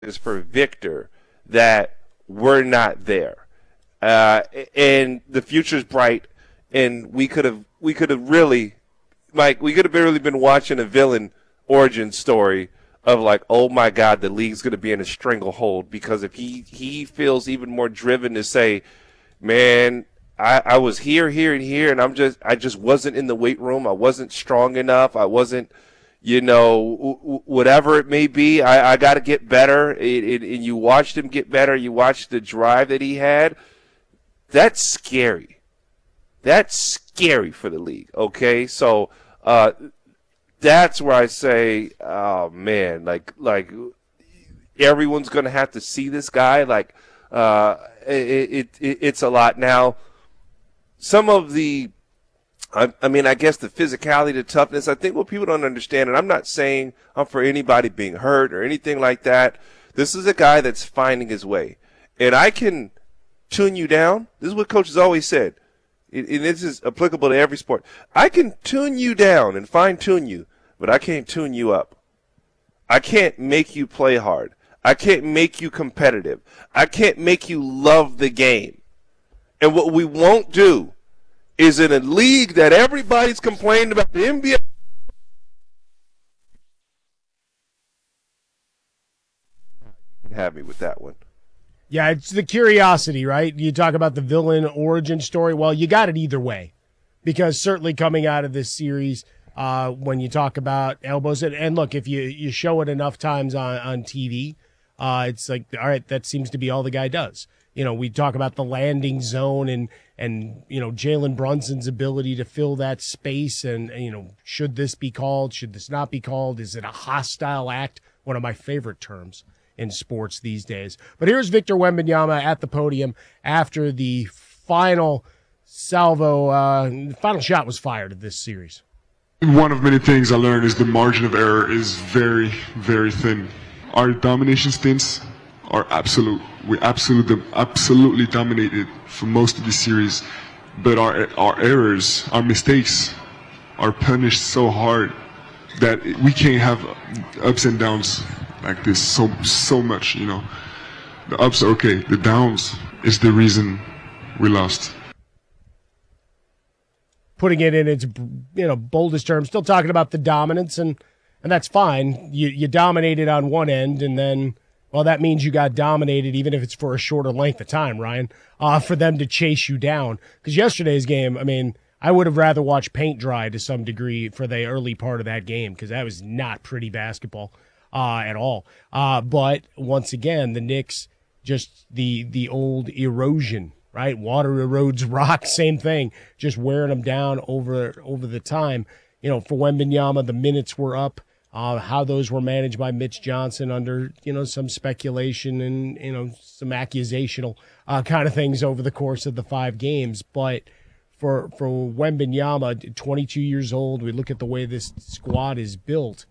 is for Victor that we're not there, and the future's bright, and we could have really, Mike, we could have really been watching a villain origin story of like, oh my God, the league's going to be in a stranglehold because if he feels even more driven to say, man, I was here, and here, and I just wasn't in the weight room. I wasn't strong enough. I wasn't, whatever it may be. I got to get better. And you watched him get better. You watched the drive that he had. That's scary. That's scary for the league. Okay, so that's where I say, oh man, like everyone's going to have to see this guy. Like it's a lot now. Some of the, I guess the physicality, the toughness, I think what people don't understand, and I'm not saying I'm for anybody being hurt or anything like that. This is a guy that's finding his way. And I can tune you down. This is what coaches always said. And this is applicable to every sport. I can tune you down and fine-tune you, but I can't tune you up. I can't make you play hard. I can't make you competitive. I can't make you love the game. And what we won't do is in a league that everybody's complaining about, the NBA. You can have me with that one. Yeah, it's the curiosity, right? You talk about the villain origin story. Well, you got it either way, because certainly coming out of this series, when you talk about elbows, and look, if you show it enough times on TV, it's like, all right, that seems to be all the guy does. We talk about the landing zone and Jalen Brunson's ability to fill that space, and should this be called? Should this not be called? Is it a hostile act? One of my favorite terms in sports these days. But here's Victor Wembanyama at the podium after the final final shot was fired of this series. One of many things I learned is the margin of error is very, very thin. Our domination stints are absolute. We absolutely dominated for most of the series, but our errors, our mistakes, are punished so hard that we can't have ups and downs like this so much. The ups are okay. The downs is the reason we lost. Putting it in its boldest terms, still talking about the dominance, and that's fine. You dominated on one end, and then, well, that means you got dominated, even if it's for a shorter length of time, Ryan, for them to chase you down. Because yesterday's game, I would have rather watched paint dry to some degree for the early part of that game, because that was not pretty basketball at all. But once again, the Knicks, just the old erosion, right? Water erodes rock, same thing, just wearing them down over the time. For Wembanyama, the minutes were up. How those were managed by Mitch Johnson under, some speculation and, some accusational kind of things over the course of the 5 games. But for Wembanyama, 22 years old, we look at the way this squad is built.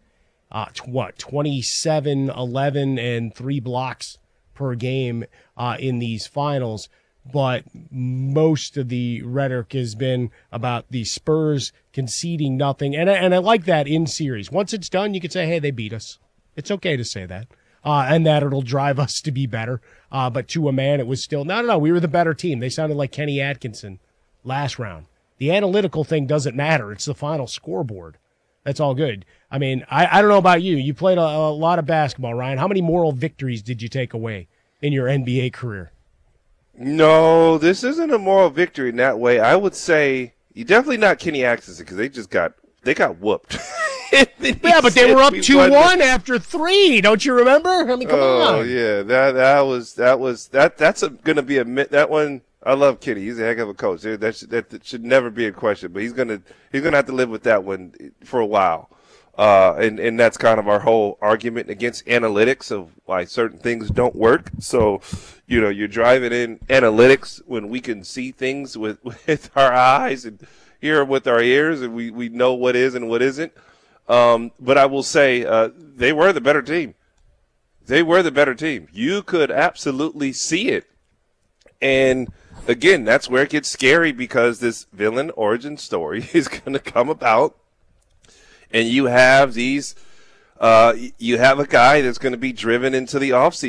27, 11, and 3 blocks per game in these finals. But most of the rhetoric has been about the Spurs conceding nothing. And I like that in series. Once it's done, you can say, hey, they beat us. It's okay to say that. And that it'll drive us to be better. But to a man, it was still, no, we were the better team. They sounded like Kenny Atkinson last round. The analytical thing doesn't matter. It's the final scoreboard. That's all good. I don't know about you. You played a lot of basketball, Ryan. How many moral victories did you take away in your NBA career? No, this isn't a moral victory in that way. I would say you're definitely not Kenny Atkinson, because they got whooped. Yeah, but they were up 2-1 after 3. Don't you remember? Come on. Oh yeah, that's going to be that one. I love Kenny. He's a heck of a coach. That should never be a question. But he's gonna have to live with that one for a while. And that's kind of our whole argument against analytics of why certain things don't work. So, you're driving in analytics when we can see things with our eyes and hear with our ears, and we know what is and what isn't. But I will say they were the better team. They were the better team. You could absolutely see it. And again, that's where it gets scary, because this villain origin story is going to come about. And you have these you have a guy that's going to be driven into the offseason.